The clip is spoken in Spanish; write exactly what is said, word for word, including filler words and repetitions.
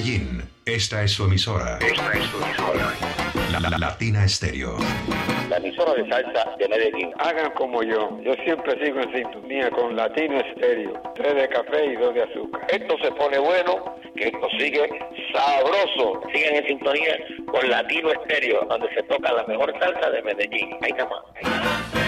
Medellín, esta es su emisora. Esta es su emisora. La, la, la Latina Estéreo. La emisora de salsa de Medellín. Hagan como yo. Yo siempre sigo en sintonía con Latino Estéreo. Tres de café y dos de azúcar. Esto se pone bueno, que esto sigue sabroso. Sigan en sintonía con Latino Estéreo, donde se toca la mejor salsa de Medellín. Ahí está más.